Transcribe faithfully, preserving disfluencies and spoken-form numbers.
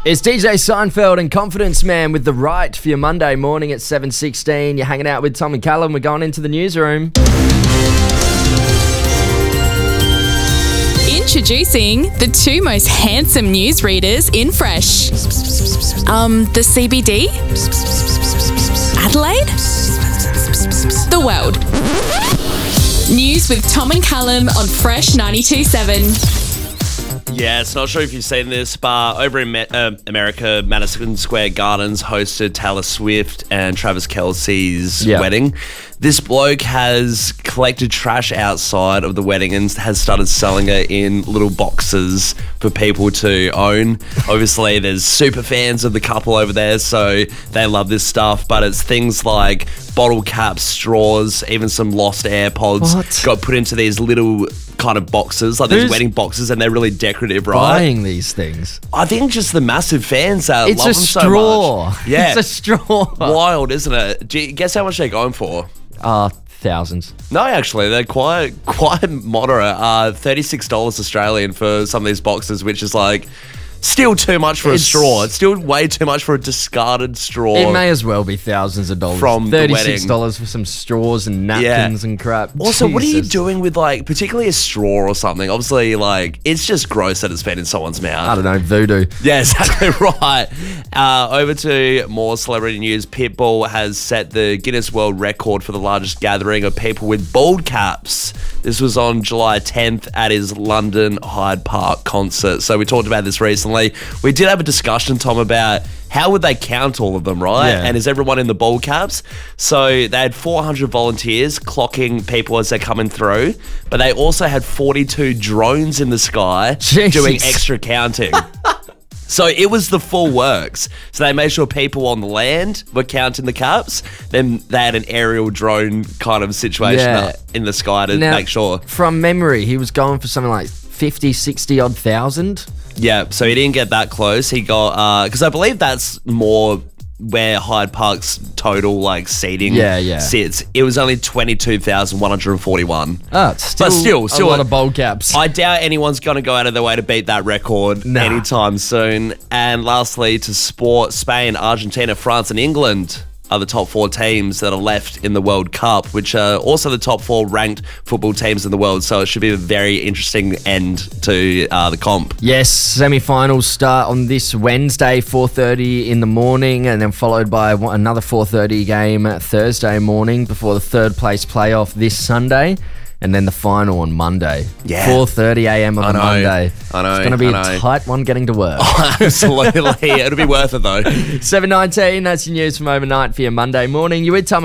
It's D J Seinfeld and Confidence Man with The Right for your Monday morning at seven sixteen. You're hanging out with Tom and Callum. We're going into the newsroom. Introducing the two most handsome newsreaders in Fresh. Um, the C B D? Adelaide? The World. News with Tom and Callum on Fresh ninety-two point seven. Yes, not sure if you've seen this, but over in Ma- uh, America, Madison Square Gardens hosted Taylor Swift and Travis Kelce's Yep. wedding. This bloke has collected trash outside of the wedding and has started selling it in little boxes for people to own. Obviously, there's super fans of the couple over there, so they love this stuff, but it's things like bottle caps, straws, even some lost AirPods What? got put into these little kind of boxes, like these Who's wedding boxes, and they're really decorative, right? Buying these things. I think just the massive fans that It's love a them straw. so much. Yeah, It's a straw. wild, isn't it? Do you guess how much they're going for? Ah, thousands. No, actually, they're quite quite moderate. Uh, thirty-six dollars Australian for some of these boxes, which is like still too much for It's- a straw. It's still way too much for a discarded straw. It may as well be thousands of dollars. From the thirty-six wedding. dollars for some straws and napkins and crap. Also, what are you Jesus. doing with, like, particularly a straw or something? Obviously, like, it's just gross that it's been in someone's mouth. I don't know, voodoo. Yeah, exactly right. Uh, over to more celebrity news. Pitbull has set the Guinness World Record for the largest gathering of people with bald caps. This was on July tenth at his London Hyde Park concert. So we talked about this recently. We did have a discussion, Tom, about how would they count all of them, right? Yeah. And is everyone in the bald caps? So they had four hundred volunteers clocking people as they're coming through, but they also had forty-two drones in the sky Jeez. doing extra counting. So it was the full works. So they made sure people on the land were counting the caps. Then they had an aerial drone kind of situation Yeah. up in the sky to Now, make sure. From memory, he was going for something like fifty, sixty odd thousand. Yeah, so he didn't get that close. He got, because I believe that's more where Hyde Park's total like seating Yeah, yeah. sits. It was only twenty-two thousand one hundred forty-one. Oh, it's still, But still- still a lot a- of bowl caps. I doubt anyone's going to go out of their way to beat that record Nah. anytime soon. And lastly, to sport, Spain, Argentina, France, and England are the top four teams that are left in the World Cup, which are also the top four ranked football teams in the world. So it should be a very interesting end to uh, the comp. Yes, semi-finals start on this Wednesday, four thirty in the morning, and then followed by one- another four thirty game Thursday morning before the third place playoff this Sunday, and then the final on Monday. Yeah. four thirty a.m. on I a know, Monday. I know, It's going to be I a know. tight one getting to work. Absolutely. It'll be worth it, though. seven nineteen, that's your news from overnight for your Monday morning. You with Tom